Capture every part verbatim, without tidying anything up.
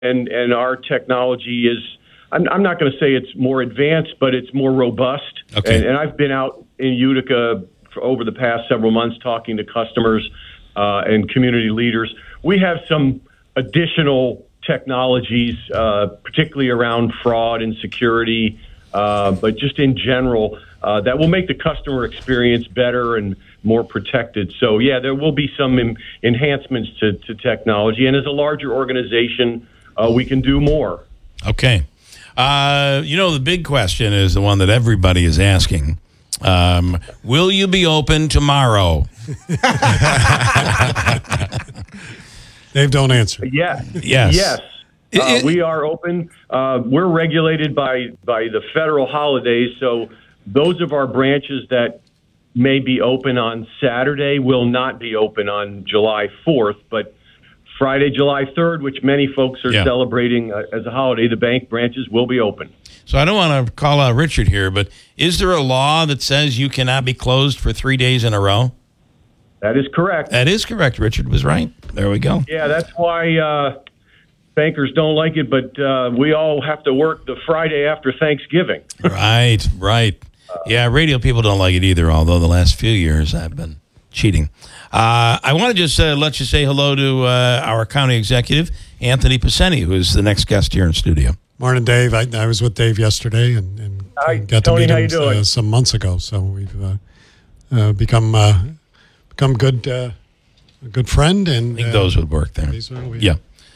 and and our technology is. I'm, I'm not going to say it's more advanced, but it's more robust. Okay. And, and I've been out in Utica for over the past several months talking to customers uh, and community leaders. We have some additional technologies, uh, particularly around fraud and security, uh, but just in general, uh, that will make the customer experience better and more protected. So, yeah, there will be some em- enhancements to, to technology. And as a larger organization, uh, we can do more. Okay. Uh, you know, the big question is the one that everybody is asking. Um, will you be open tomorrow? Dave, don't answer. Yeah. Yes. Yes. Uh, we are open. Uh, we're regulated by, by the federal holidays, so those of our branches that may be open on Saturday will not be open on July fourth, but Friday, July third, which many folks are yeah. celebrating uh, as a holiday, the bank branches will be open. So I don't want to call out Richard here, but is there a law that says you cannot be closed for three days in a row? That is correct. That is correct. Richard was right. There we go. Yeah, that's why uh, bankers don't like it, but uh, we all have to work the Friday after Thanksgiving. Right, right. Yeah, radio people don't like it either, although the last few years I've been cheating. Uh, I want to just uh, let you say hello to uh, our county executive, Anthony Pacini, who is the next guest here in studio. Morning, Dave. I, I was with Dave yesterday and, and Hi, got Tony, to how you meet him doing? uh, some months ago. So we've uh, uh, become uh, become good uh, a good friend. And I think uh, those would work there. these are- we- Yeah.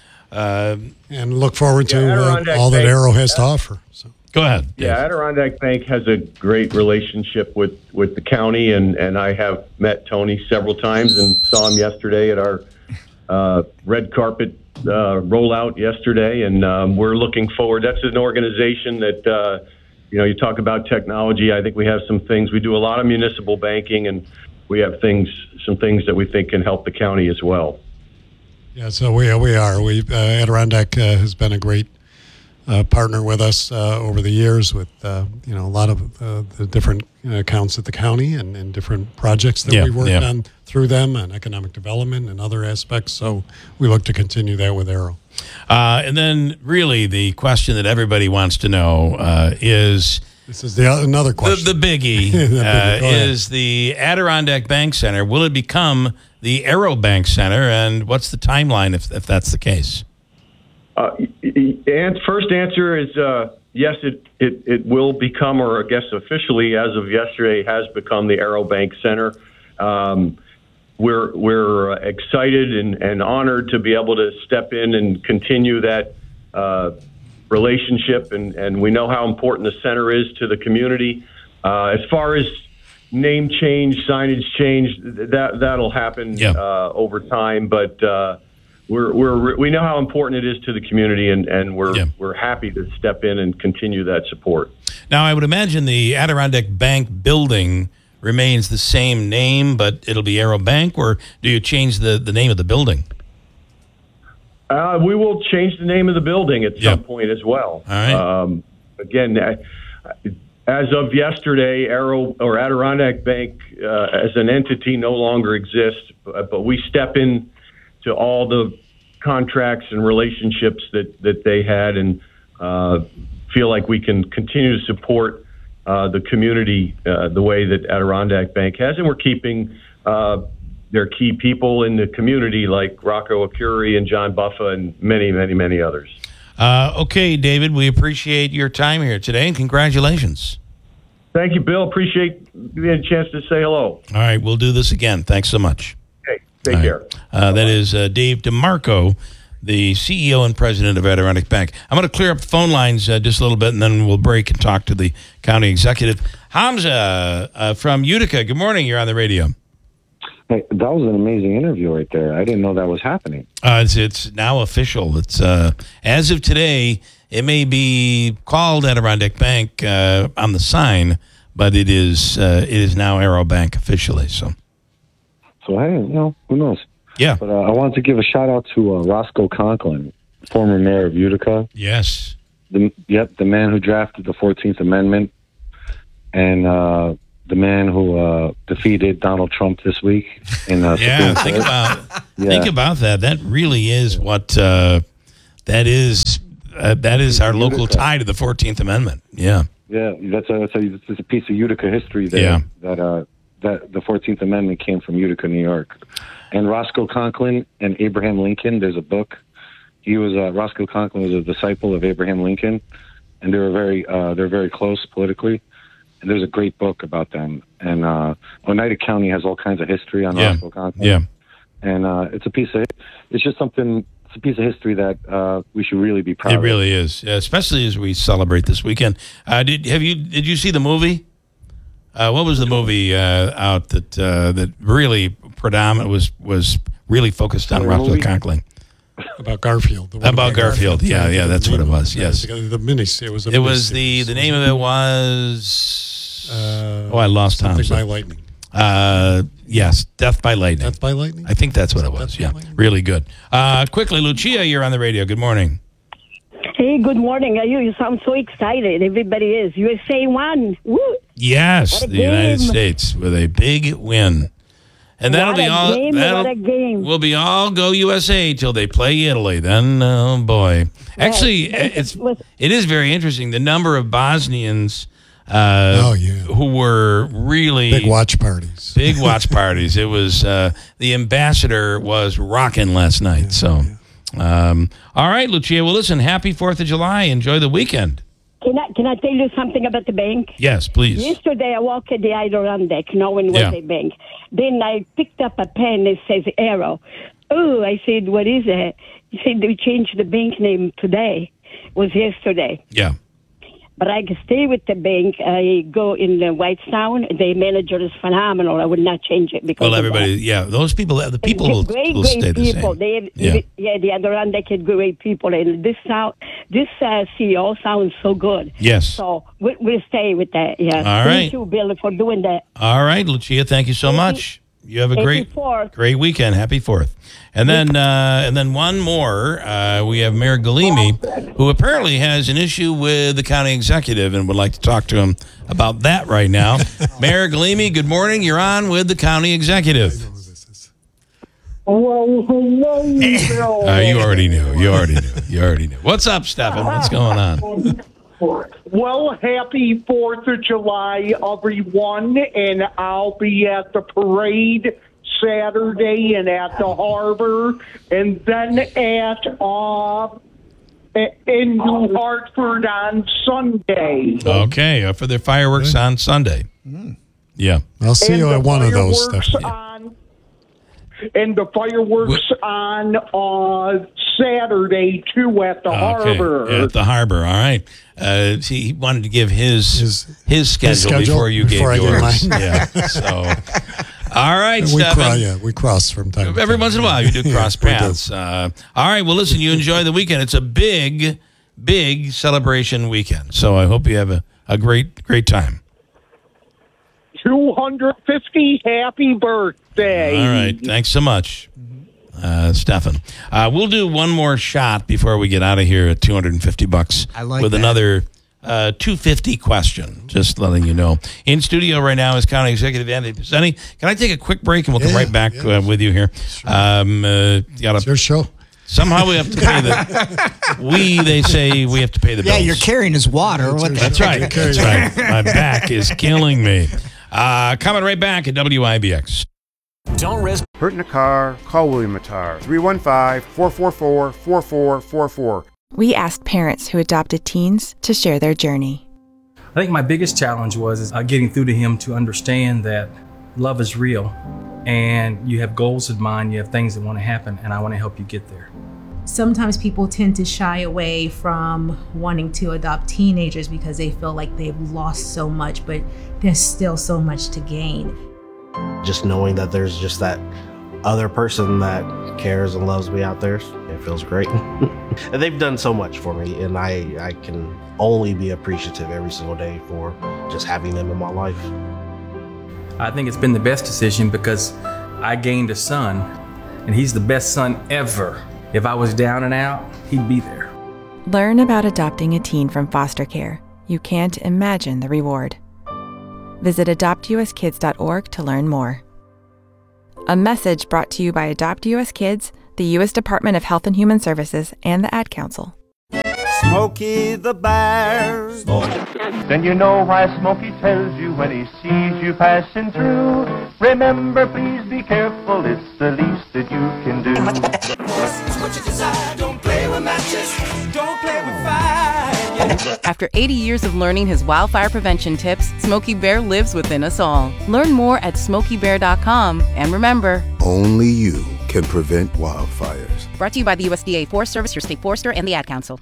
Uh, And look forward Yeah, to uh, Adirondack all that Bank- Arrow has to offer. So. go ahead. Yeah, Dave. Adirondack Bank has a great relationship with, with the county, and, and I have met Tony several times and saw him yesterday at our uh, red carpet uh, rollout yesterday, and um, we're looking forward. That's an organization that, uh, you know, you talk about technology. I think we have some things. We do a lot of municipal banking, and we have things, some things that we think can help the county as well. Yeah, so we we are. We uh, Adirondack uh, has been a great uh, partner with us uh, over the years with uh, you know a lot of uh, the different uh, accounts at the county and, and different projects that Yeah, we worked yeah. on through them and economic development and other aspects. So we look to continue that with Arrow. Uh, and then really the question that everybody wants to know uh, is This is the another the, question. the biggie, The biggie. uh, Go ahead. is the Adirondack Bank Center. Will it become the Arrow Bank Center, and what's the timeline if, if that's the case? Uh, and first answer is uh, yes, it, it, it will become, or I guess officially as of yesterday, has become the Arrow Bank Center. Um, we're we're excited and, and honored to be able to step in and continue that uh, relationship, and, and we know how important the center is to the community. Uh, as far as name change, signage change, that that'll happen Yeah. uh, over time, but. Uh, We're we're we know how important it is to the community, and, and we're Yeah. we're happy to step in and continue that support. Now, I would imagine the Adirondack Bank building remains the same name, but it'll be Arrow Bank, or do you change the, the name of the building? Uh, we will change the name of the building at Yeah. some point as well. All right. Um, again, I- as of yesterday, Arrow or Adirondack Bank uh, as an entity no longer exists, but, but we step in to all the contracts and relationships that, that they had, and uh, feel like we can continue to support uh, the community uh, the way that Adirondack Bank has, and we're keeping uh, their key people in the community like Rocco Arcuri and John Buffa and many, many, many others. Uh, okay, David, we appreciate your time here today, and congratulations. Thank you, Bill. Appreciate getting a chance to say hello. All right, we'll do this again. Thanks so much. Okay, take All care. right. Uh, that is uh, Dave DeMarco, the C E O and president of Adirondack Bank. I'm going to clear up the phone lines uh, just a little bit, and then we'll break and talk to the county executive. Hamza uh, from Utica, good morning. You're on the radio. Hey, that was an amazing interview right there. I didn't know that was happening. Uh, it's, it's now official. It's uh, as of today, it may be called Adirondack Bank uh, on the sign, but it is uh, it is now Arrow Bank officially. So, So, hey, you know, who knows? yeah. But uh, I wanted to give a shout out to uh, Roscoe Conklin, former mayor of Utica. Yes. The, yep, the man who drafted the fourteenth Amendment, and uh, the man who uh, defeated Donald Trump this week in uh, Yeah. Supreme Think Court. about Yeah. think about that. That really is what uh, That is uh, that is our local Utica. tie to the fourteenth Amendment. Yeah. Yeah, that's a, that's a, that's a piece of Utica history there. Yeah. That uh, that the fourteenth Amendment came from Utica, New York. And Roscoe Conklin and Abraham Lincoln, there's a book. He was uh, Roscoe Conklin was a disciple of Abraham Lincoln, and they were very uh, they're very close politically. And there's a great book about them. And uh, Oneida County has all kinds of history on Yeah. Roscoe Conklin. Yeah. And uh, it's a piece of it's just something. It's a piece of history that uh, we should really be proud It of. really is, especially as we celebrate this weekend. Uh, did have you did you see the movie? Uh, what was the movie uh, out that uh, that really predominant was was really focused on The Roscoe movie? Conklin? About Garfield. The one About Garfield. Yeah, yeah, that's what it was. Uh, Yes, The, the mini. It was. A it was the miniseries. the name of it was. Uh, oh, I lost Something Thompson. by lightning. Uh, yes, Death by Lightning. Death by lightning. I think that's what it Death was. by Yeah, Lightning? really good. Uh, quickly, Lucia, you're on the radio. Good morning. Hey, good morning. You, you sound so excited. Everybody is. U S A won. Woo! Yes, What a the United game. States with a big win. And that'll What be a all. game, That'll, what a game. Will be all go U S A till they play Italy. Then, oh boy! Actually, Right. it's With- it is very interesting. The number of Bosnians, uh, Oh, yeah. who were really Big watch parties. big watch parties. It was uh, the ambassador was rocking last night. So, um, all right, Lucia. Well, listen. Happy Fourth of July. Enjoy the weekend. Can I can I tell you something about the bank? Yes, please. Yesterday I walked the Adirondack, knowing Yeah. was a bank. Then I picked up a pen that says Arrow. Oh, I said, what is it? He said they changed the bank name today. It was yesterday. Yeah. But I can stay with the bank. I go in the White Sound. The manager is phenomenal. I would not change it because Well, of everybody. that. Yeah, those people. The people will, great, will great stay the people. same. They, Yeah. yeah, the Adirondack had great people, and this sound, this uh, C E O sounds so good. Yes. So we, we'll stay with that. Yeah. All Thank right. you, Bill, for doing that. All right, Lucia, thank you so much. You have a Happy great, Fourth. great weekend. Happy Fourth. And then, uh, and then one more. Uh, we have Mayor Galimi, who apparently has an issue with the county executive, and would like to talk to him about that right now. Mayor Galimi, good morning. You're on with the county executive. Well, hello, Bill. Uh, you already knew. You already knew. You already knew. What's up, Stefan? What's going on? Well, happy fourth of July, everyone, and I'll be at the parade Saturday and at the harbor, and then at uh, in New Hartford on Sunday. Okay, uh, for the fireworks on Sunday. Yeah. I'll see And you the at one of those, fireworks Steph. on- And the fireworks on uh, Saturday, too, at the harbor. Okay, at the harbor. All right. Uh, see, he wanted to give his his, His- schedule, schedule before you before I gave gave yours. mine. Yeah. So, all right, We Stefan. cross, yeah, we cross from time to Every time. once in a while, you do Yeah, cross we do. paths. Uh, all right. Well, listen. You enjoy the weekend. It's a big, big celebration weekend. So I hope you have a, a great, great time. two hundred fifty happy birthday. All right. Thanks so much, uh, Stefan. Uh, we'll do one more shot before we get out of here at two hundred fifty bucks. I like with that. another uh, two fifty question. Just letting you know. In studio right now is County Executive Andy Pisani. Can I take a quick break and we'll come Yeah, right back yeah. uh, with you here? Um, uh, gotta, It's your show. somehow we have to pay the. we they say we have to pay the Yeah, bills. you're carrying his water. What the- That's right. That's right. My back is killing me. Uh, coming right back at W I B X. Don't risk Hurt in a car? Call William Attar. three one five, four four four, four four four four. We asked parents who adopted teens to share their journey. I think my biggest challenge was is, uh, getting through to him to understand that love is real and you have goals in mind, you have things that want to happen, and I want to help you get there. Sometimes people tend to shy away from wanting to adopt teenagers because they feel like they've lost so much, but there's still so much to gain. Just knowing that there's just that other person that cares and loves me out there, it feels great. And they've done so much for me, and I, I can only be appreciative every single day for just having them in my life. I think it's been the best decision because I gained a son, and he's the best son ever. If I was down and out, he'd be there. Learn about adopting a teen from foster care. You can't imagine the reward. Visit adopt u s kids dot org to learn more. A message brought to you by Adopt U S Kids, the U S Department of Health and Human Services, and the Ad Council. Smokey the Bear. Then you know why Smokey tells you when he sees you passing through. Remember, please be careful, it's the least that you can do. What you desire, don't play with matches, don't play with fire. After eighty years of learning his wildfire prevention tips, Smokey Bear lives within us all. Learn more at smokey bear dot com, and remember, only you can prevent wildfires. Brought to you by the U S D A Forest Service, your state forester, and the Ad Council.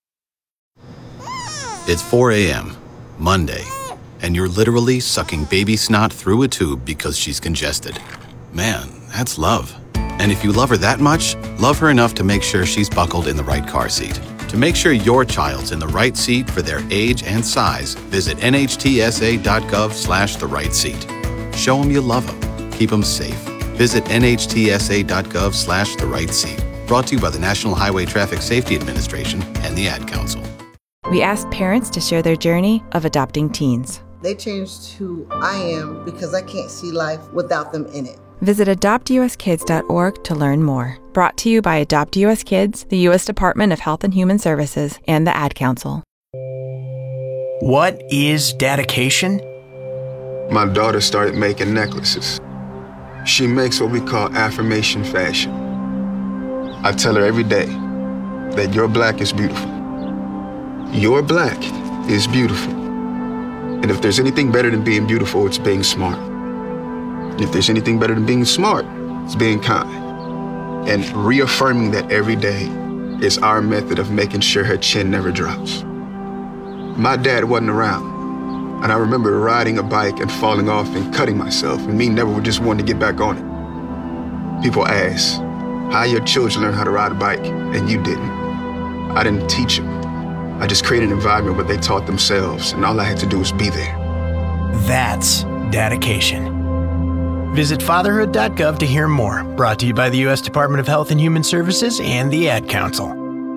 It's four a.m., Monday, and you're literally sucking baby snot through a tube because she's congested. Man, that's love. And if you love her that much, love her enough to make sure she's buckled in the right car seat. To make sure your child's in the right seat for their age and size, visit N H T S A dot gov slash the right seat. Show them you love them. Keep them safe. Visit N H T S A dot gov slash the right seat. Brought to you by the National Highway Traffic Safety Administration and the Ad Council. We asked parents to share their journey of adopting teens. They changed who I am because I can't see life without them in it. Visit adopt u s kids dot org to learn more. Brought to you by Adopt U S Kids, the U S Department of Health and Human Services, and the Ad Council. What is dedication? My daughter started making necklaces. She makes what we call affirmation fashion. I tell her every day that your black is beautiful. Your black is beautiful. And if there's anything better than being beautiful, it's being smart. If there's anything better than being smart, it's being kind. And reaffirming that every day is our method of making sure her chin never drops. My dad wasn't around, and I remember riding a bike and falling off and cutting myself, and me never just wanting to get back on it. People ask, how your children learn how to ride a bike, and you didn't. I didn't teach them. I just created an environment where they taught themselves, and all I had to do was be there. That's dedication. Visit fatherhood dot gov to hear more. Brought to you by the U S Department of Health and Human Services and the Ad Council.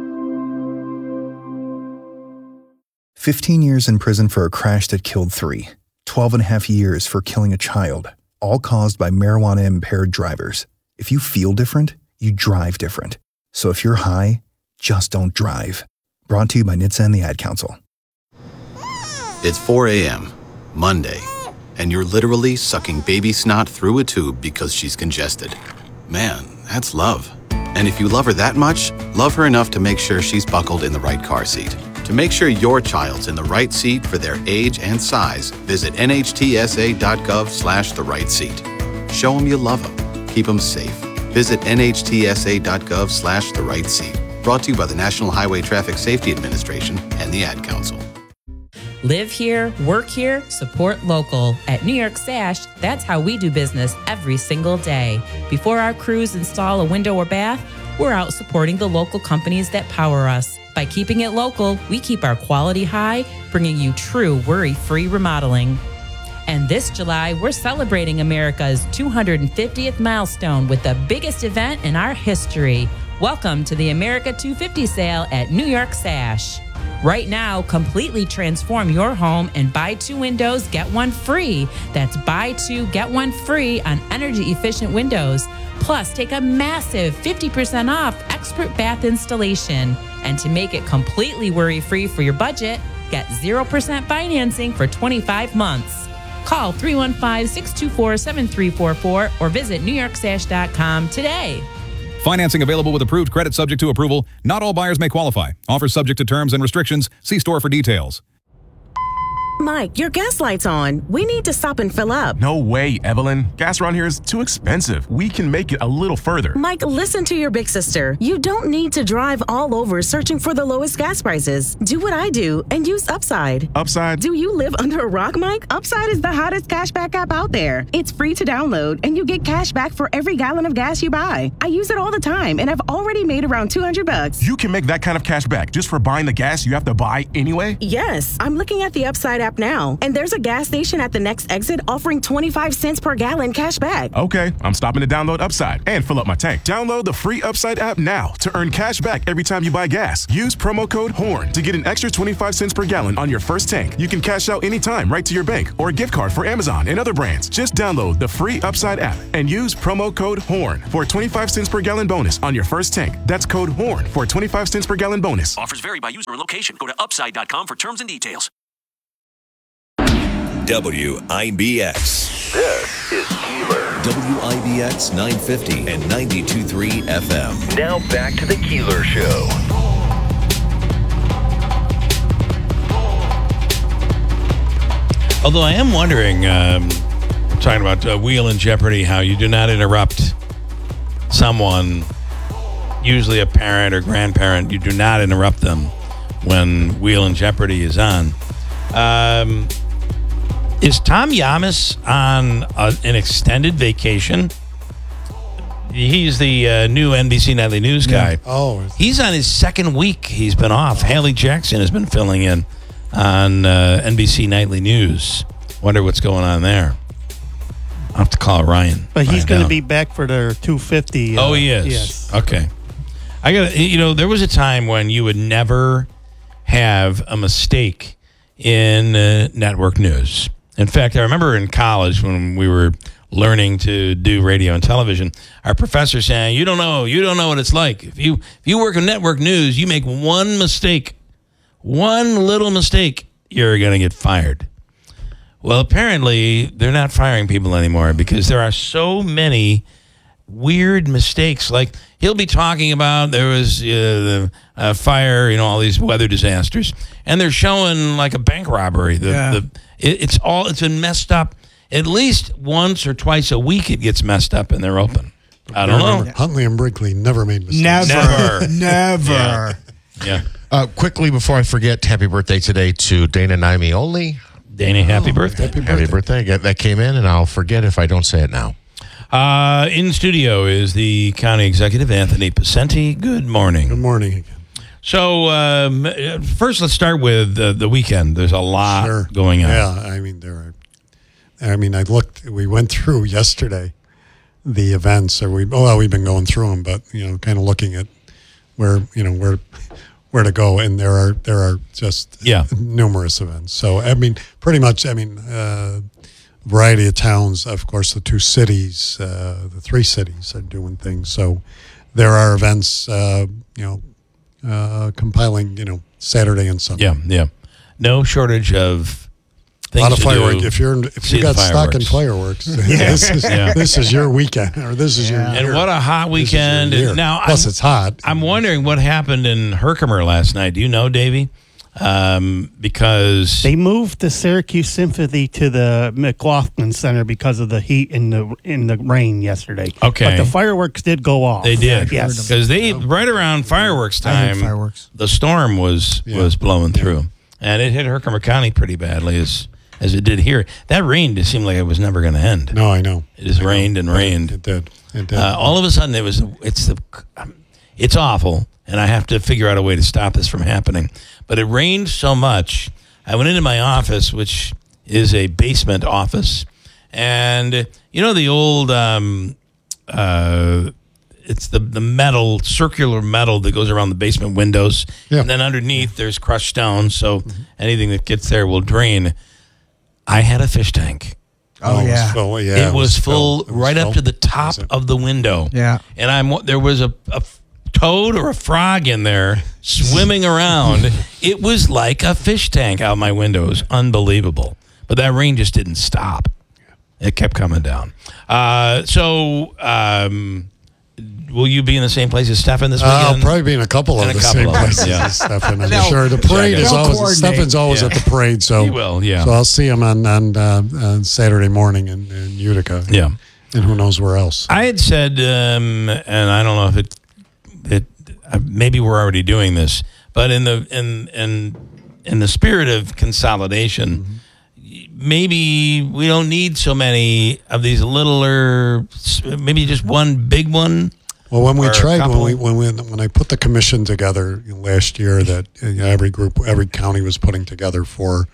fifteen years in prison for a crash that killed three. twelve and a half years for killing a child, all caused by marijuana-impaired drivers. If you feel different, you drive different. So if you're high, just don't drive. Brought to you by N H T S A and the Ad Council. It's four a.m., Monday, and you're literally sucking baby snot through a tube because she's congested. Man, that's love. And if you love her that much, love her enough to make sure she's buckled in the right car seat. To make sure your child's in the right seat for their age and size, visit N H T S A dot gov slash the right seat. Show them you love them. Keep them safe. Visit N H T S A dot gov slash the right seat. Brought to you by the National Highway Traffic Safety Administration and the Ad Council. Live here, work here, support local. At New York Sash, that's how we do business every single day. Before our crews install a window or bath, we're out supporting the local companies that power us. By keeping it local, we keep our quality high, bringing you true worry-free remodeling. And this July, we're celebrating America's two hundred fiftieth milestone with the biggest event in our history. Welcome to the America two fifty sale at New York Sash. Right now, completely transform your home and buy two windows, get one free. That's buy two, get one free on energy-efficient windows. Plus, take a massive fifty percent off expert bath installation. And to make it completely worry-free for your budget, get zero percent financing for twenty-five months. Call three one five, six two four, seven three four four or visit new york sash dot com today. Financing available with approved credit subject to approval. Not all buyers may qualify. Offers subject to terms and restrictions. See store for details. Mike, your gas light's on. We need to stop and fill up. No way, Evelyn. Gas around here is too expensive. We can make it a little further. Mike, listen to your big sister. You don't need to drive all over searching for the lowest gas prices. Do what I do and use Upside. Upside? Do you live under a rock, Mike? Upside is the hottest cashback app out there. It's free to download, and you get cash back for every gallon of gas you buy. I use it all the time, and I've already made around two hundred bucks. You can make that kind of cash back just for buying the gas you have to buy anyway? Yes. I'm looking at the Upside app app now. And there's a gas station at the next exit offering twenty-five cents per gallon cash back. Okay, I'm stopping to download Upside and fill up my tank. Download the free Upside app now to earn cash back every time you buy gas. Use promo code HORN to get an extra twenty-five cents per gallon on your first tank. You can cash out anytime right to your bank or a gift card for Amazon and other brands. Just download the free Upside app and use promo code HORN for a twenty-five cents per gallon bonus on your first tank. That's code HORN for a twenty-five cents per gallon bonus. Offers vary by user and location. Go to upside dot com for terms and details. W I B X. This is Keeler. W I B X nine fifty and ninety-two point three F M. Now back to the Keeler Show. Although I am wondering, um, talking about uh, Wheel in Jeopardy, how you do not interrupt someone, usually a parent or grandparent, you do not interrupt them when Wheel in Jeopardy is on. Um... Is Tom Yamas on a, an extended vacation? He's the uh, new N B C Nightly News guy. Yeah. Oh. He's on his second week. He's been off. Haley Jackson has been filling in on uh, N B C Nightly News. Wonder what's going on there. I'll have to call Ryan. But he's Find going to out. be back for their two fifty. Uh, Oh, he is? Yes. Okay. I got you know, there was a time when you would never have a mistake in uh, network news. In fact, I remember in college when we were learning to do radio and television, our professor saying, you don't know, you don't know what it's like. If you if you work in network news, you make one mistake, one little mistake, you're going to get fired. Well, apparently, they're not firing people anymore because there are so many weird mistakes. Like, he'll be talking about there was uh, the uh, fire, you know, all these weather disasters, and they're showing like a bank robbery. The, Yeah. the it, it's all it's been messed up. At least once or twice a week, it gets messed up, and they're open. I don't know. Remember, Huntley and Brinkley never made mistakes. Never. Never. Never. Yeah. Yeah. Uh, quickly, before I forget, happy birthday today to Dana Naimioli. Dana, happy birthday. Happy Happy birthday. birthday. That came in, and I'll forget if I don't say it now. Uh, in studio is the county executive, Anthony Pacenti. Good morning. Good morning again. So, um, first, let's start with uh, the weekend. There's a lot Sure. going on. Yeah, I mean, there are. I mean, I looked. We went through yesterday the events, or we. Oh, well, we've been going through them, but you know, kind of looking at where you know where where to go, and there are there are just Yeah. numerous events. So, I mean, pretty much. I mean, uh, variety of towns. Of course, the two cities, uh, the three cities are doing things. So, there are events. Uh, you know. Uh, compiling, you know, Saturday and Sunday. Yeah, yeah. No shortage of A things lot of to fireworks. do. If you're if See you the got stock in fireworks. fireworks, Yeah. this is Yeah. this is your weekend, or this is your And year. what a hot This is your weekend. year. Now, plus I'm, it's hot. I'm wondering what happened in Herkimer last night. Do you know, Davey? Um, because They moved the Syracuse Symphony to the McLaughlin Center because of the heat and the in the rain yesterday. Okay. But the fireworks did go off. they did. Yes. Because they right around fireworks I heard time, fireworks. the storm was Yeah. was blowing through, and it hit Herkimer County pretty badly as as it did here. That rain just seemed like it was never going to end. No, I know. It just I know. rained and rained. It did. It did. Uh, all of a sudden, it was it's the it's awful, and I have to figure out a way to stop this from happening. But it rained so much, I went into my office, which is a basement office, and you know the old um, uh, it's the the metal circular metal that goes around the basement windows, Yeah. and then underneath there's crushed stone, so anything that gets there will drain. I had a fish tank. Oh, it was yeah. full, yeah. it, was full filled. It was right up full. to the top Was it? of the window. Yeah. And I'm there was a, a toad or a frog in there swimming around. It was like a fish tank out my window. It was unbelievable. But that rain just didn't stop. It kept coming down. Uh, so, um, will you be in the same place as Stefan this Uh, weekend? I'll probably be in a couple In of a the couple same of them, places yeah. as Stefan. I'm They'll- sure the parade they'll is always coordinate. Stefan's always Yeah. at the parade, so He will, yeah. So I'll see him on on, uh, on Saturday morning in, in Utica. Yeah. And who knows where else? I had said, um, and I don't know if it, it uh, maybe we're already doing this, but in the in in in the spirit of consolidation, maybe we don't need so many of these littler. Maybe just one big one. Well, when we or a tried, when couple. we when we when I put the commission together last year, that you know, every group, every county was putting together for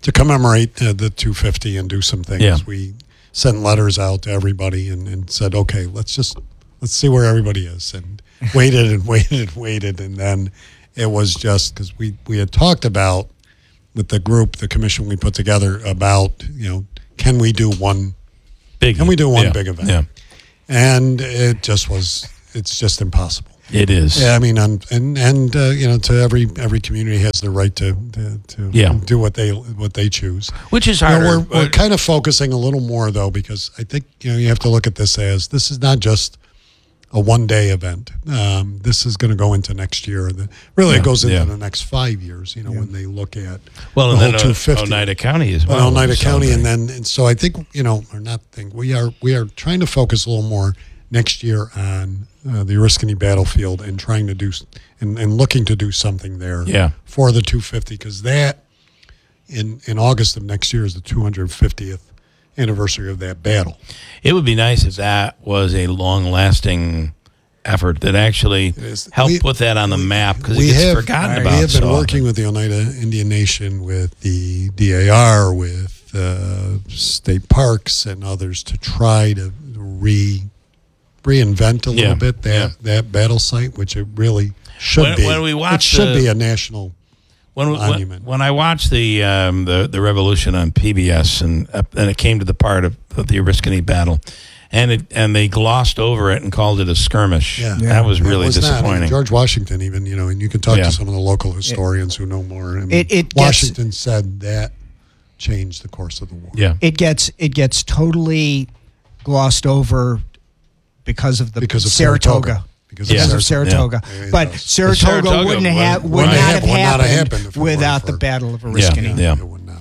to commemorate uh, the two fifty and do some things. Yeah. We sent letters out to everybody and, and said, okay, let's just let's see where everybody is, and waited and waited and waited, and then it was just because we we had talked about with the group, the commission we put together about, you know, can we do one big? Can we do one yeah, big event? Yeah. And it just was. It's just impossible. It is. Yeah, I mean, and and, and uh, you know, to every every community has the right to to, to Yeah. do what they what they choose. Which is You know, harder. we're we're but- kind of focusing a little more though, because I think you know you have to look at this as this is not just a one day event. Um, this is going to go into next year. The, really, Yeah, it goes into yeah. the next five years. You know, when they look at Well, the and whole then two fifty. Oneida County as Well, well. Oneida will be County, and celebrating. then and so I think you know, or not think we are we are trying to focus a little more next year on uh, the Oriskany battlefield and trying to do s- and, and looking to do something there Yeah. for the two fifty, because that in in August of next year is the two hundred fiftieth anniversary of that battle. It would be nice if that was a long-lasting effort that actually helped We- put that on the map, because it We gets have forgotten we about. have been so working with the Oneida Indian Nation, with the D A R, with uh, state parks and others to try to re reinvent a little Yeah, bit that yeah. that battle site, which it really should When- be. when we it watch should the- be a national When, when, monument. when I watched the um, the the revolution on P B S, and uh, and it came to the part of, of the Oriskany battle, and it and they glossed over it and called it a skirmish. Yeah. That was It really was not. I mean, disappointing. George Washington, even, you know, and you can talk Yeah. to some of the local historians who know more. I mean, It- it gets- Washington said that changed the course of the war. Yeah. It gets it gets totally glossed over because of the Because of Saratoga. Saratoga. Because Because of of Saratoga. Saratoga. Yeah, it But does. Saratoga, Saratoga wouldn't would- have would would not have- have would not have happened, happened if it weren't without for- the Battle of Yeah, Oriskany. yeah.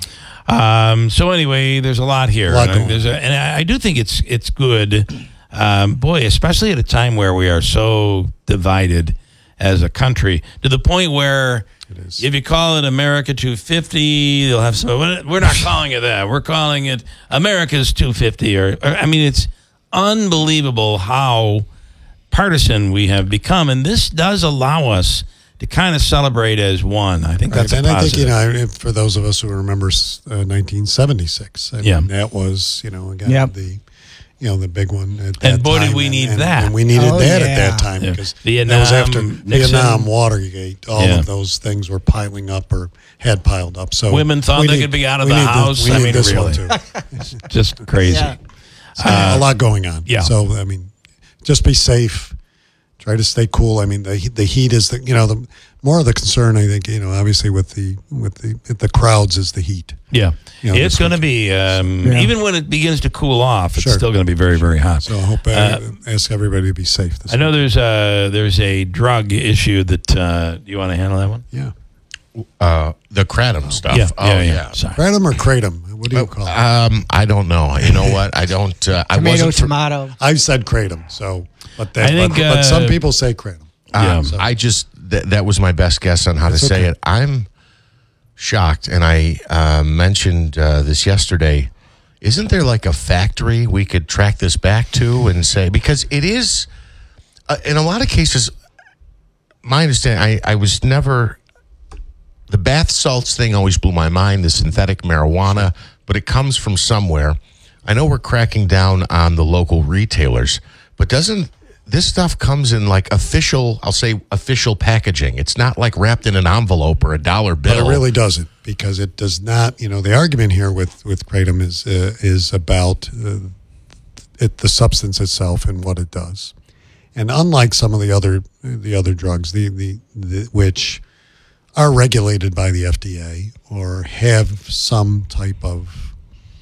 Um, so anyway, there's a lot here, A lot and, I- going there's a, and I I do think it's it's good, um, boy, especially at a time where we are so divided as a country, to the point where if you call it America two fifty, they'll have some. We're not calling it that. We're calling it America's two fifty. Or, or I mean, it's unbelievable how partisan we have become, and this does allow us to kind of celebrate as one. I think Right, that's a and I think, positive. you know, if- for those of us who remember uh, nineteen seventy-six, I Yeah. mean, that was, you know, again, Yep. the, you know, the big one at that And boy, did time. we and, need and, that. And we needed Oh, that yeah. at that time, Yeah. because Vietnam, that was after Nixon. Vietnam, Watergate, all Yeah. of those things were piling up or had piled up. So Women thought we they need- could be out of we the need house. we I need mean, this really. one too. Just crazy. Yeah. So, a lot going on. yeah. So I mean, just be safe. Try to stay cool. I mean, the he- the heat is the you know the more of the concern. I think you know obviously with the with the the crowds is the heat. Yeah, You know, it's this going to was- be um, Yeah. even when it begins to cool off. It's Sure. still going to be very, very hot. So I hope uh, Uh, ask everybody to be safe. This I know there's a there's a drug issue that. Uh, do you want to handle that one? Yeah. Uh, the kratom stuff. Yeah, oh, yeah, yeah. yeah. Sorry. Kratom or kratom? What do you call it? Um, I don't know. You know what? I don't. Uh, I Tomato, wasn't. fr- tomato. I've said kratom. So, but that, I think, but, but some uh, people say kratom. Um, So- I just th- that was my best guess on how That's to say okay. it. I'm shocked, and I uh, mentioned uh, this yesterday. Isn't there like a factory we could track this back to and say, because it is uh, in a lot of cases. My understanding, I, I was never the bath salts thing. Always blew my mind. The synthetic marijuana, but it comes from somewhere. I know we're cracking down on the local retailers, but doesn't this stuff comes in like official, I'll say official packaging. It's not like wrapped in an envelope or a dollar bill. But it really doesn't, because it does not. You know, the argument here with with kratom is uh, is about uh, it, the substance itself and what it does. And unlike some of the other the other drugs, the, the the which are regulated by the F D A or have some type of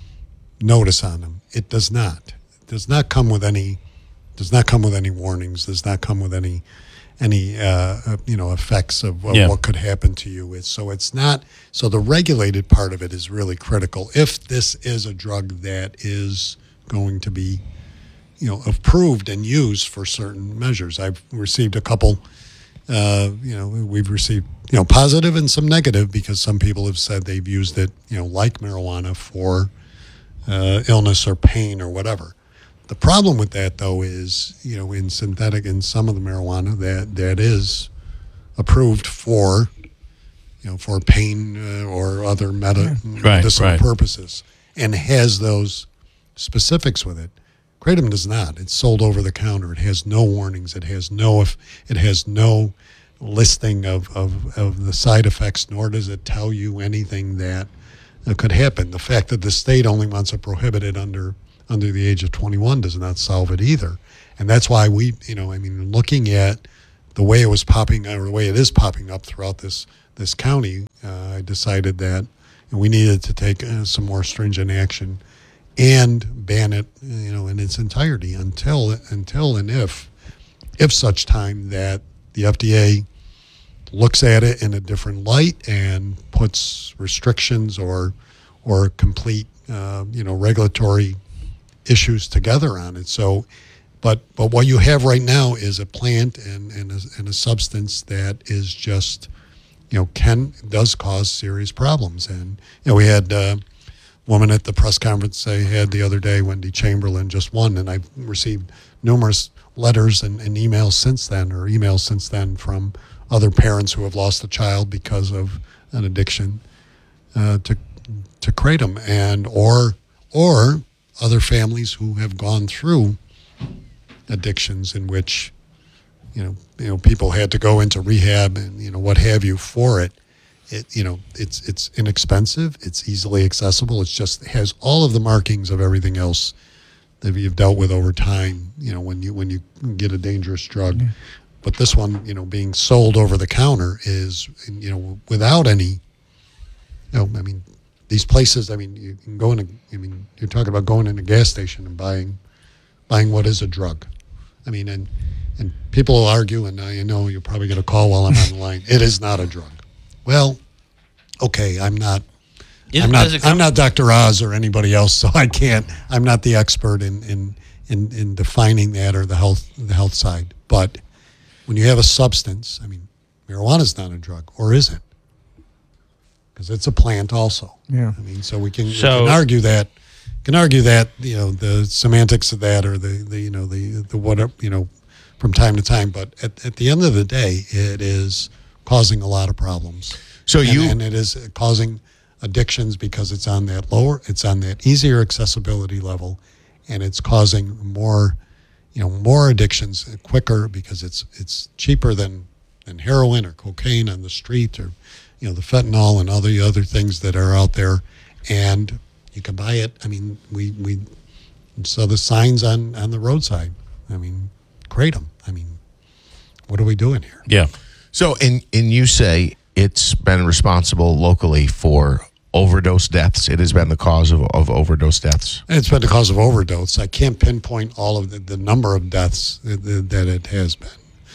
notice on them, it does not. It does not come with any. Does not come with any warnings. Does not come with any any uh, uh, you know effects of, of Yeah. what could happen to you. It's, so it's not. So the regulated part of it is really critical. If this is a drug that is going to be, you know, approved and used for certain measures, I've received a couple. Uh, you know, we've received you know positive and some negative, because some people have said they've used it, you know, like marijuana for uh, illness or pain or whatever. The problem with that, though, is, you know, in synthetic, in some of the marijuana that, that is approved for you know, for pain uh, or other meta- Right, medicinal right. purposes, and has those specifics with it. Kratom does not. It's sold over the counter. It has no warnings. It has no if it has no listing of, of, of the side effects, nor does it tell you anything that uh, could happen. The fact that the state only wants it prohibited under under the age of twenty-one does not solve it either. And that's why we, you know, I mean, looking at the way it was popping, or the way it is popping up throughout this this county, uh, I decided that we needed to take uh, some more stringent action and ban it, you know, in its entirety until until and if if such time that the F D A looks at it in a different light and puts restrictions or or complete uh, you know regulatory issues together on it. So, but but what you have right now is a plant and and a, and a substance that is just you know can does cause serious problems. And you know we had. Uh, woman at the press conference I had the other day, Wendy Chamberlain, just one, and I've received numerous letters and, and emails since then, or emails since then from other parents who have lost a child because of an addiction uh, to to kratom, and or or other families who have gone through addictions in which you know you know people had to go into rehab and you know what have you for it. It, you know, it's it's inexpensive. It's easily accessible. It's just it has all of the markings of everything else that you've dealt with over time. You know, when you when you get a dangerous drug, mm-hmm. but this one, you know, being sold over the counter is, you know, without any. You know, I mean, these places. I mean, you can go in. A, I mean, you're talking about going in a gas station and buying, buying what is a drug. I mean, and and people will argue, and I know you'll probably get a call while I'm on the line. It is not a drug. Well, okay, I'm not. Is, I'm not. I'm not Doctor Oz or anybody else, so I can't. I'm not the expert in, in in in defining that or the health the health side. But when you have a substance, I mean, marijuana is not a drug, or is it? Because it's a plant, also. Yeah. I mean, so we can, So- we can argue that. Can argue that you know the semantics of that, or the, the you know the the whatever you know from time to time. But at at the end of the day, it is causing a lot of problems. So and, you and it is causing addictions because it's on that lower, it's on that easier accessibility level, and it's causing more, you know, more addictions quicker because it's it's cheaper than than heroin or cocaine on the street, or you know the fentanyl and all the other things that are out there, and you can buy it. I mean, we we saw the signs on on the roadside. I mean, kratom. I mean, what are we doing here? Yeah. So, and, and you say it's been responsible locally for overdose deaths. It has been the cause of, of overdose deaths. It's been the cause of overdose. I can't pinpoint all of the, the number of deaths that, that it has been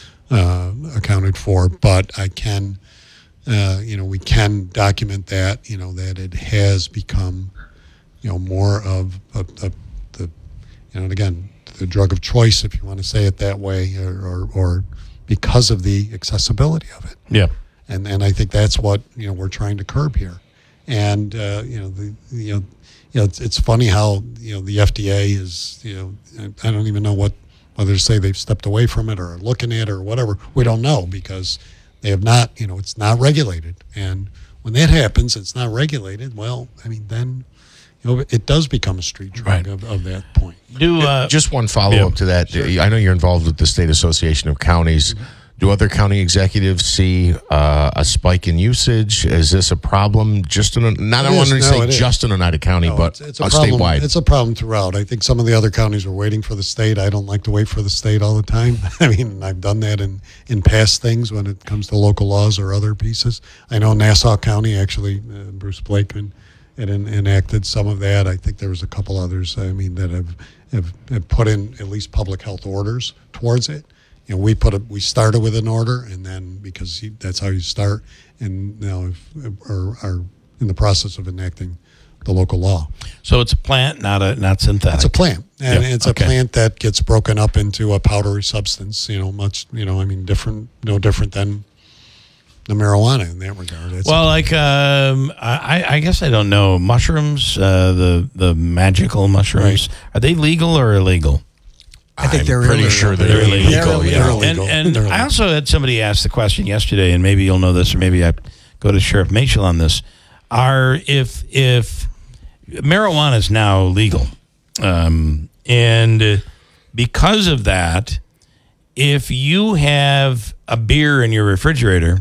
uh, accounted for, but I can, uh, you know, we can document that, you know, that it has become, you know, more of a, a, the, you know, and again, the drug of choice, if you want to say it that way, or, or, or because of the accessibility of it. Yeah. And and I think that's what, you know, we're trying to curb here. And, uh, you know, the you know, you know it's, it's funny how, you know, the F D A is, you know, I don't even know what, whether to say they've stepped away from it or are looking at it or whatever. We don't know because they have not, you know, it's not regulated. And when that happens, it's not regulated, well, I mean, then, you know, it does become a street drug Right. of, of that point. Do uh, Just one follow yeah, up to that. sure. I know you're involved with the State Association of Counties. Mm-hmm. Do other county executives see uh, a spike in usage? Is this a problem just in a, not I It want is. to No, say it is. just in Oneida County, No, but it's, it's a uh, problem. statewide? It's a problem throughout. I think some of the other counties are waiting for the state. I don't like to wait for the state all the time. I mean, I've done that in, in past things when it comes to local laws or other pieces. I know Nassau County, actually, uh, Bruce Blakeman had en- enacted some of that. I think there was a couple others, I mean, that have, have, have put in at least public health orders towards it. You know, we put a, we started with an order, and then because you, that's how you start, and now if, are, are in the process of enacting the local law. So it's a plant, not a not synthetic. It's a plant, and Yep. it's Okay. a plant that gets broken up into a powdery substance. You know, much you know, I mean, different, no different than the marijuana in that regard. It's Well, like um, I, I guess I don't know mushrooms. Uh, the the magical mushrooms, are they legal or illegal? I think I'm they're pretty illegal. sure they're, They're illegal. illegal. yeah. They're And illegal. and They're I illegal. also had somebody ask the question yesterday, and maybe you'll know this, or maybe I go to Sheriff Machel on this. Are if if marijuana is now legal, um, and because of that, if you have a beer in your refrigerator,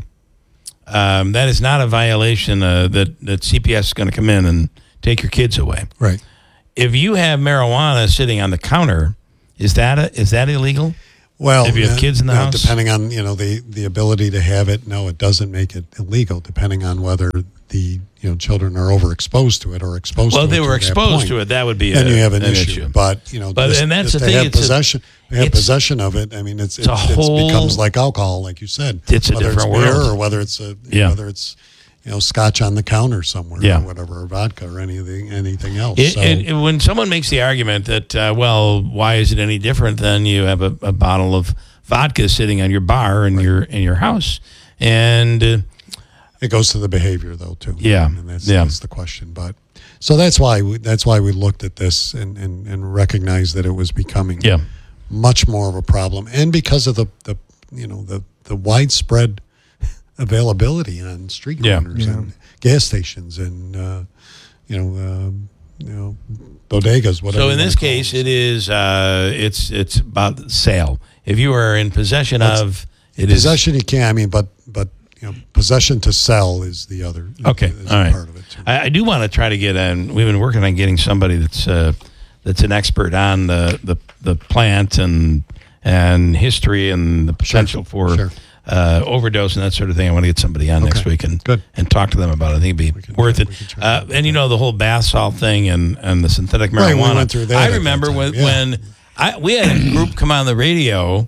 um, that is not a violation uh, that that C P S is going to come in and take your kids away. Right. If you have marijuana sitting on the counter, is that a, is that illegal? Well, if you have uh, kids in the no, house, depending on you know the the ability to have it, no, it doesn't make it illegal. Depending on whether the you know children are overexposed to it or exposed. Well, to if it they were to that exposed point, to it, that would be then a, you have an, an issue. issue. But you know, but just, and that's just the to thing. have It's possession, a, have it's, possession of it. I mean, it's it's, it's, a whole, it becomes like alcohol, like you said. It's a whether different it's beer world, or whether it's a yeah. whether it's you know scotch on the counter somewhere, yeah. or whatever, or vodka or anything anything else. It, so, it, it, when someone makes the argument that uh, well, why is it any different than you have a, a bottle of vodka sitting on your bar in right. your in your house, and uh, it goes to the behavior though too. Yeah, and that's, yeah. that's the question. But so that's why we, that's why we looked at this and, and, and recognized that it was becoming yeah. much more of a problem, and because of the, the you know the the widespread availability on street corners yeah. and gas stations and uh, you know uh, you know bodegas. Whatever. So in this case, it is uh, it's it's about sale. If you are in possession That's, of it possession, is, you can. I mean, but but you know, possession to sell is the other. Okay, is all right. Part of it too. I, I do want to try to get in. We've been working on getting somebody that's uh, that's an expert on the, the, the plant and and history and the potential sure. for Sure. Uh, overdose and that sort of thing. I want to get somebody on okay. next week and Good. and talk to them about it. I think it'd be can, worth yeah, it. Uh, and you know the whole bath salt thing and, and the synthetic marijuana. Right, we went through that I remember that when yeah. when I we had a group come on the radio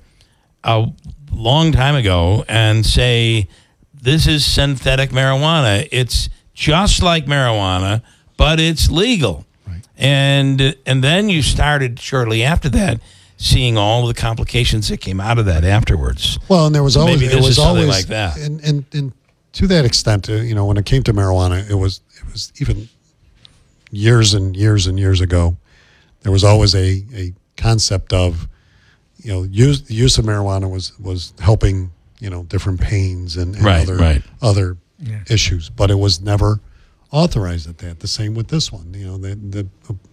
a long time ago and say this is synthetic marijuana. It's just like marijuana, but it's legal. Right. And and then you started shortly after that seeing all the complications that came out of that afterwards. Well, and there was always Maybe there this was is something always like that. and, and and to that extent, uh, you know, when it came to marijuana, it was it was even years and years and years ago. There was always a, a concept of, you know, use the use of marijuana was was helping, you know, different pains and, and right, other right. other Yeah. issues, but it was never authorized at that. The same with this one. You know, the the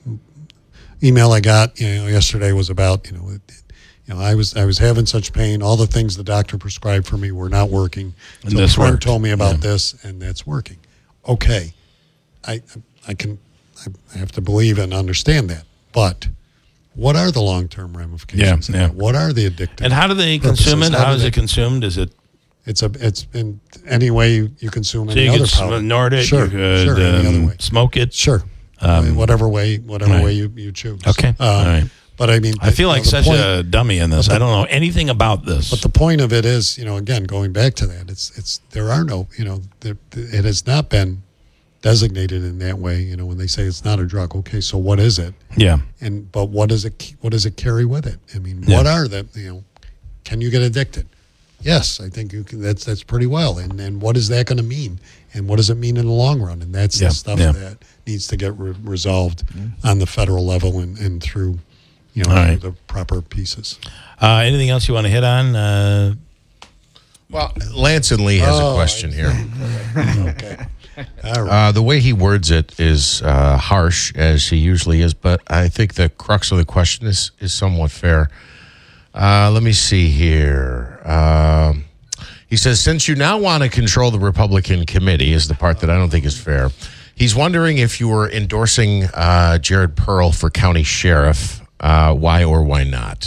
email I got, you know, yesterday was about, you know, it, you know, I was I was having such pain. All the things the doctor prescribed for me were not working. And So this a friend worked. told me about Yeah. this, and that's working. Okay, I I can I have to believe and understand that, but what are the long term ramifications? Yeah, of yeah. that? What are the addictive? And how do they purposes? consume it? How How do is they- it consumed? Is it It's a it's in any way you, you consume so any you other could powder. snort it? Sure, you could sure, any um, other way. smoke it? Sure, Um, whatever way, whatever right. way you, you choose. Okay, Um, all right. But I mean, I feel you like know, the such point- a dummy in this. but I the- don't know anything about this. But the point of it is, you know, again, going back to that, it's it's there are no, you know, there, it has not been designated in that way. You know, when they say it's not a drug, okay, so what is it? Yeah. And but what does it what does it carry with it? I mean, Yeah. what are the you know? Can you get addicted? Yes, I think you can, that's that's pretty well. And and what is that going to mean? And what does it mean in the long run? And that's Yeah, the stuff yeah. that needs to get re- resolved on the federal level and, and through, you know, All right. through the proper pieces. Uh, anything else you want to hit on? Uh, Well, Lance and Lee has Oh, a question I- here. Okay. All right. Uh, the way he words it is uh, harsh, as he usually is, but I think the crux of the question is, is somewhat fair. Uh, let me see here. Um, he says, since you now want to control the Republican committee, is the part that I don't think is fair. He's wondering if you were endorsing uh, Jared Pearl for county sheriff. Uh, why or why not?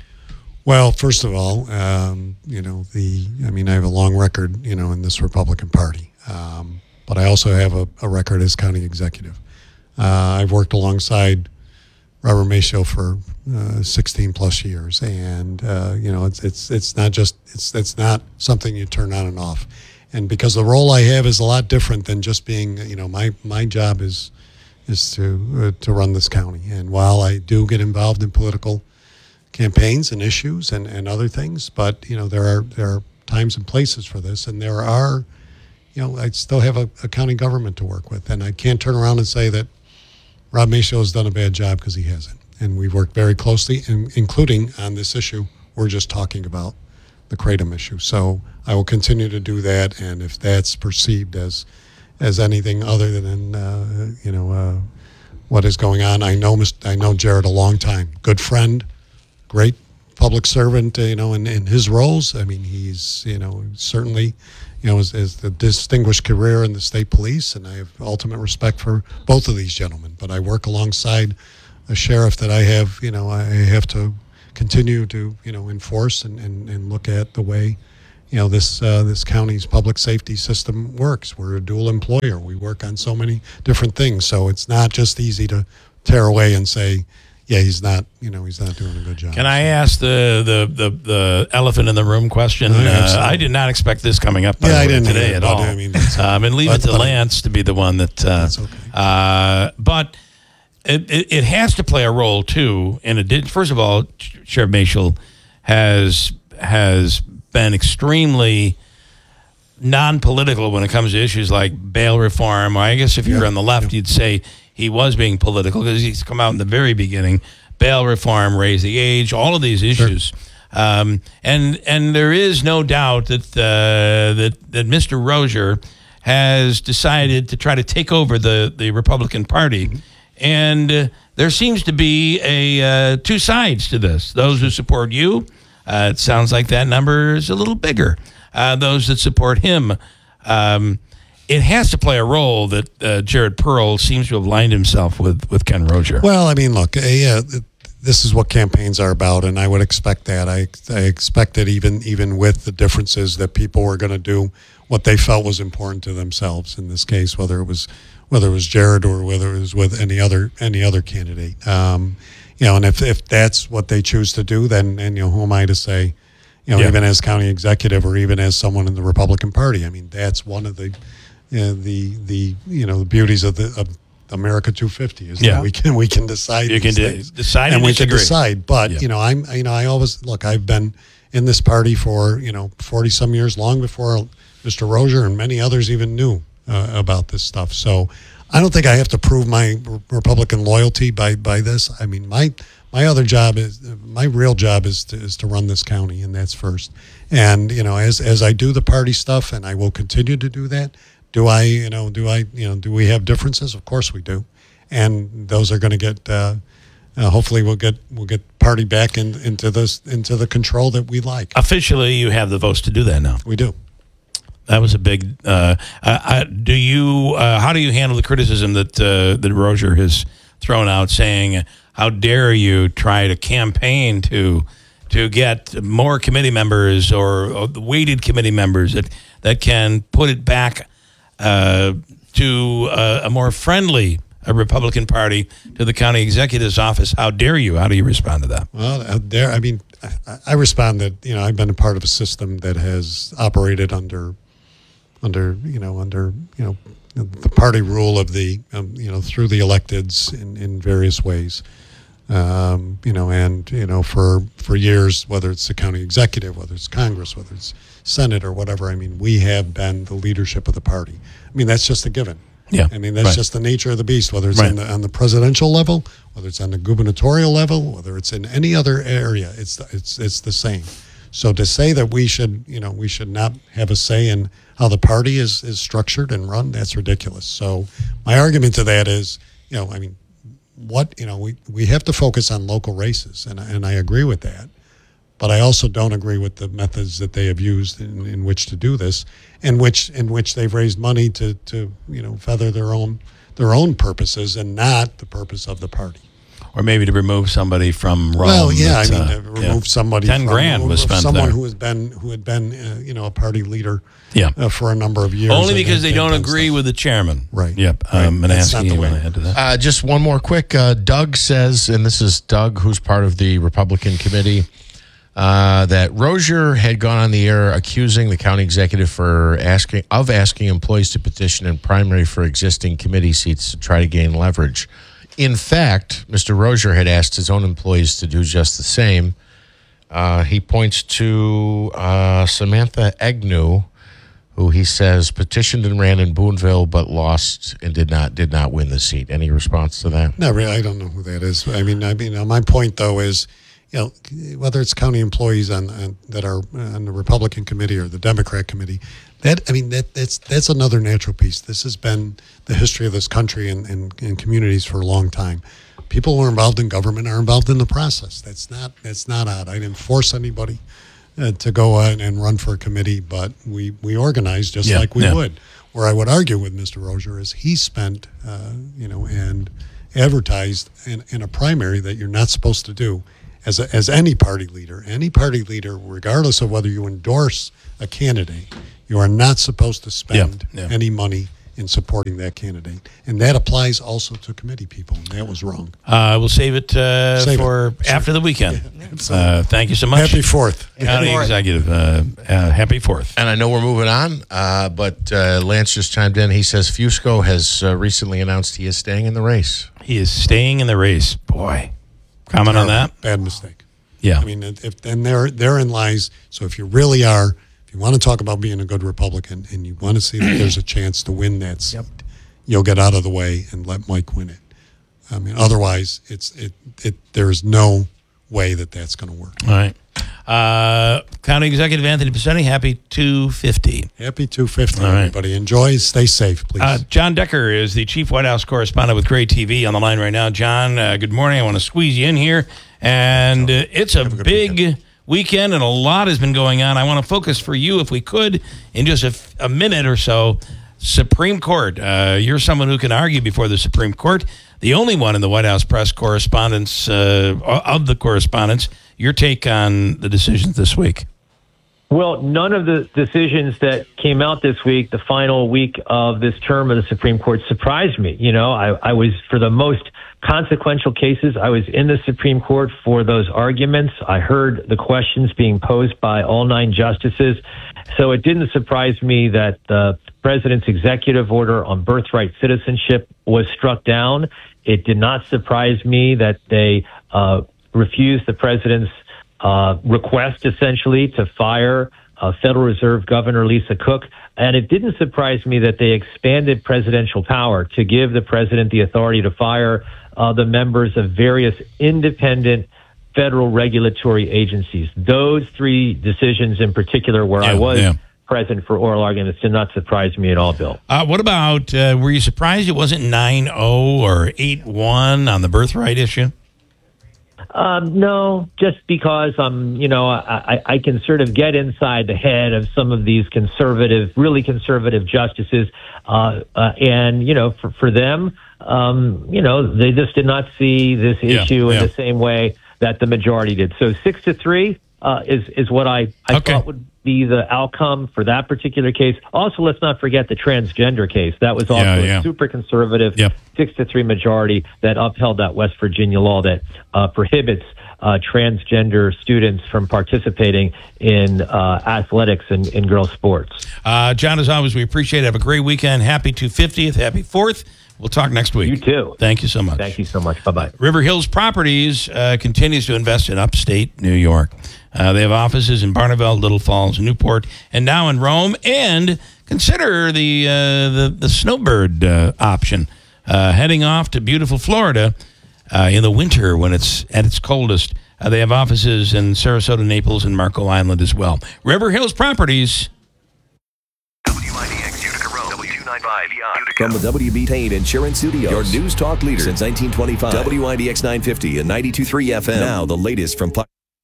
Well, first of all, um, you know, the, I mean, I have a long record, you know, in this Republican Party. Um, but I also have a, a record as county executive. Uh, I've worked alongside Robert Machel for uh, sixteen plus years, and uh, you know, it's it's it's not just it's it's not something you turn on and off. And because the role I have is a lot different than just being, you know, my my job is is to uh, to run this county. And while I do get involved in political campaigns and issues and, and other things, but you know, there are there are times and places for this, and there are, you know, I still have a, a county government to work with, and I can't turn around and say that Rob Machel has done a bad job, because he hasn't. And we've worked very closely, in, including on this issue we're just talking about, the the Kratom issue. So I will continue to do that, and if that's perceived as as anything other than uh, you know uh, what is going on, I know I know Jared a long time, good friend, great public servant, you know, in, in his roles. I mean, he's you know certainly you know as, as the distinguished career in the state police, and I have ultimate respect for both of these gentlemen. But I work alongside a sheriff that I have you know I have to continue to you know enforce and, and, and look at the way you know this uh, this county's public safety system works. We're a dual employer. We work on so many different things, so it's not just easy to tear away and say, yeah, he's not you know he's not doing a good job. Can I ask the the, the, the elephant in the room question? No, uh, I did not expect this coming up by yeah, the I way, didn't today either, at but, all. I mean, that's, um, and leave but, it to but, Lance to be the one that. Uh, that's okay. uh, but. It, it, it has to play a role too. And it did. First of all, Sheriff Mashel has has been extremely non-political when it comes to issues like bail reform. I guess if you're yeah. on the left, yeah. you'd say he was being political because he's come out in the very beginning. Bail reform, raise the age, all of these issues. Sure. Um, and and there is no doubt that uh, that that Mister Rozier has decided to try to take over the the Republican Party. Mm-hmm. And uh, there seems to be a uh, two sides to this. Those who support you, uh, it sounds like that number is a little bigger. Uh, those that support him, um, it has to play a role that uh, Jared Pearl seems to have aligned himself with, with Ken Rozier. Well, I mean, look, uh, yeah, this is what campaigns are about, and I would expect that. I I expected even even with the differences that people were going to do what they felt was important to themselves. In this case, whether it was whether it was Jared or whether it was with any other any other candidate, um, you know, and if, if that's what they choose to do, then and you know, who am I to say, you know, yeah. even as county executive or even as someone in the Republican Party? I mean, that's one of the uh, the the you know the beauties of the of America two fifty is yeah. that we can we can decide you these can things. decide and and we disagree. can decide. But yeah. you know, I'm you know I always look. I've been in this party for you know forty some years, long before Mister Rozier and many others even knew uh, about this stuff. So I don't think I have to prove my Republican loyalty by by this. I mean, my my other job is my real job is to, is to run this county, and that's first. And you know, as as I do the party stuff, and I will continue to do that. Do I, you know, do I, you know, do we have differences? Of course we do, and those are going to get. Uh, uh, hopefully, we'll get we'll get party back in, into this into the control that we like. Officially, you have the votes to do that now. We do. That was a big. Uh, uh, uh, do you? Uh, how do you handle the criticism that uh, that Rozier has thrown out, saying, "How dare you try to campaign to to get more committee members or, or weighted committee members that that can put it back." Uh, to uh, a more friendly a Republican Party, to the county executive's office. How dare you? How do you respond to that? Well, out there, I mean, I, I respond that, you know, I've been a part of a system that has operated under, under, you know, under, you know, the party rule of the, um, you know, through the electeds in, in various ways. Um, you know, and, you know, for, for years, whether it's the county executive, whether it's Congress, whether it's Senate or whatever, I mean, we have been the leadership of the party. I mean, that's just a given. Yeah. I mean, that's right. just the nature of the beast, whether it's right. on, the, on the presidential level, whether it's on the gubernatorial level, whether it's in any other area, it's it's it's the same. So to say that we should, you know, we should not have a say in how the party is, is structured and run, that's ridiculous. So my argument to that is, you know, I mean, what, you know, we, we have to focus on local races, and, and I agree with that. But I also don't agree with the methods that they have used in, in which to do this, in which in which they've raised money to, to you know feather their own their own purposes and not the purpose of the party. Or maybe to remove somebody from Rome. Well, yeah, I mean, uh, to remove yeah. somebody. Ten from, grand was spent someone there. who has been who had been uh, you know a party leader. Yeah. Uh, for a number of years. Only and, because and, they don't and agree stuff. with the chairman. Right. Yep. Right. Um, That's not Manaski, the you way. want to add to that? Uh, just one more quick. Uh, Doug says, and this is Doug, who's part of the Republican committee, uh, that Rozier had gone on the air accusing the county executive for asking of asking employees to petition in primary for existing committee seats to try to gain leverage. In fact, Mister Rozier had asked his own employees to do just the same. Uh, he points to uh, Samantha Agnew, who he says petitioned and ran in Boonville but lost and did not did not win the seat. Any response to that? No, really, I don't know who that is. I mean, I mean, uh, my point though is, you know, whether it's county employees on, on that are on the Republican committee or the Democrat committee, that I mean that that's that's another natural piece. This has been the history of this country and, and, and communities for a long time. People who are involved in government are involved in the process. That's not that's not odd. I didn't force anybody uh, to go out and run for a committee, but we we organize just Yeah, like we yeah. would. Where I would argue with Mister Rozier is he spent, uh, you know, and advertised in, in a primary that you're not supposed to do as a, as any party leader. Any party leader, regardless of whether you endorse a candidate, you are not supposed to spend Yeah, yeah. any money in supporting that candidate. And that applies also to committee people, and that was wrong. Uh, we'll save it uh, Save for it. after the weekend. absolutely. uh, thank you so much. Happy Fourth. County Happy Executive. Uh, uh, happy Fourth. And I know we're moving on, uh, but uh, Lance just chimed in. He says Fusco has uh, recently announced he is staying in the race. He is staying in the race. Boy, comment on that? Bad mistake. Yeah. I mean, if and there therein lies. So if you really are, if you want to talk about being a good Republican and you want to see that there's a chance to win that seat, you'll get out of the way and let Mike win it. I mean, otherwise, it's it it there is no way that that's going to work. All right. Uh, County Executive Anthony Piceni, happy two fifty. Happy two fifty, All right. everybody. Enjoy. Stay safe, please. Uh, John Decker is the chief White House correspondent with Gray T V on the line right now. John, uh, good morning. I want to squeeze you in here. And uh, it's a big weekend. weekend, and a lot has been going on. I want to focus for you, if we could, in just a, f- a minute or so. Supreme Court. Uh, you're someone who can argue before the Supreme Court. The only one in the White House press correspondence, uh, of the correspondence. Your take on the decisions this week? Well, none of the decisions that came out this week, the final week of this term of the Supreme Court, surprised me. You know, I, I was, for the most consequential cases, I was in the Supreme Court for those arguments. I heard the questions being posed by all nine justices. So it didn't surprise me that the president's executive order on birthright citizenship was struck down. It did not surprise me that they uh, refused the president's uh, request, essentially, to fire uh, Federal Reserve Governor Lisa Cook. And it didn't surprise me that they expanded presidential power to give the president the authority to fire uh, the members of various independent federal regulatory agencies. Those three decisions in particular, where Yeah, I was yeah. present for oral arguments, did not surprise me at all, Bill. Uh, what about, uh, were you surprised it wasn't nine oh or eight one on the birthright issue? Um, no, just because um, you know, I, I, I can sort of get inside the head of some of these conservative, really conservative justices, uh, uh, and you know, for for them, um, you know, they just did not see this Yeah, issue in yeah. the same way that the majority did. So six to three uh, is is what I I Okay. thought would be the outcome for that particular case. Also, let's not forget the transgender case. That was also Yeah, a yeah. super conservative Yep. six to three majority that upheld that West Virginia law that uh, prohibits uh, transgender students from participating in uh, athletics and in girls' sports. Uh, John, as always, we appreciate it. Have a great weekend. Happy two hundred fiftieth. Happy fourth. We'll talk next week. You too. Thank you so much. Thank you so much. Bye-bye. River Hills Properties uh, continues to invest in upstate New York. Uh, they have offices in Barneveld, Little Falls, Newport, and now in Rome. And consider the uh, the, the snowbird uh, option, uh, heading off to beautiful Florida uh, in the winter when it's at its coldest. Uh, they have offices in Sarasota, Naples, and Marco Island as well. River Hills Properties. From the W B Tain Insurance Studios, your news talk leader since nineteen twenty-five. W I D X nine fifty and ninety-two point three F M. Now the latest from...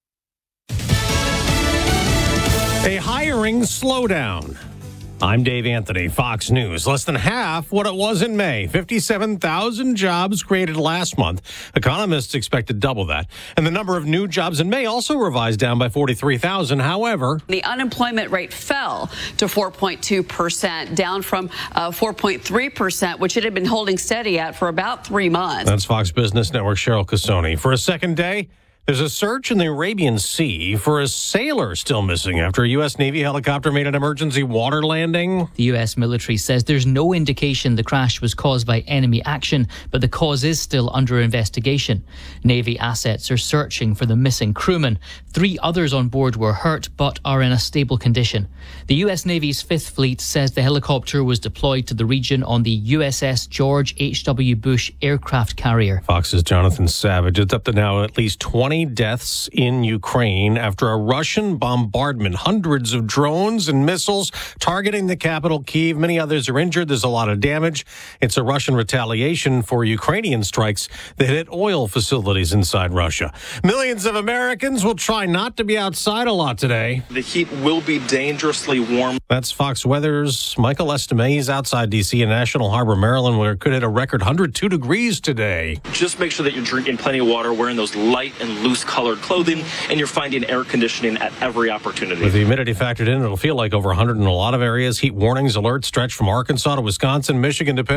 A hiring slowdown. I'm Dave Anthony, Fox News. Less than half what it was in May. fifty-seven thousand jobs created last month. Economists expect to double that. And the number of new jobs in May also revised down by forty-three thousand. However, the unemployment rate fell to four point two percent, down from uh, four point three percent, which it had been holding steady at for about three months. that's Fox Business Network Cheryl Casoni. For a second day, there's a search in the Arabian Sea for a sailor still missing after a U S. Navy helicopter made an emergency water landing. The U S military says there's no indication the crash was caused by enemy action, but the cause is still under investigation. Navy assets are searching for the missing crewman. Three others on board were hurt, but are in a stable condition. The U S. Navy's Fifth Fleet says the helicopter was deployed to the region on the U S S George H W. Bush aircraft carrier. Fox's Jonathan Savage. It's up to now at least twenty twenty deaths in Ukraine after a Russian bombardment. Hundreds of drones and missiles targeting the capital, Kyiv. Many others are injured. There's a lot of damage. It's a Russian retaliation for Ukrainian strikes that hit oil facilities inside Russia. Millions of Americans will try not to be outside a lot today. The heat will be dangerously warm. That's Fox Weather's Michael Estimé. He's outside D C in National Harbor, Maryland, where it could hit a record one hundred two degrees today. Just make sure that you're drinking plenty of water, wearing those light and loose colored clothing, and you're finding air conditioning at every opportunity. With the humidity factored in, it'll feel like over one hundred in a lot of areas. Heat warnings, alerts stretch from Arkansas to Wisconsin, Michigan, depending